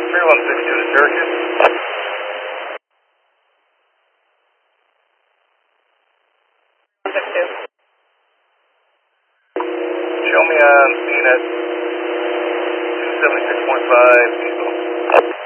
3162 to Syracuse. Show me on CNET 276.5 diesel.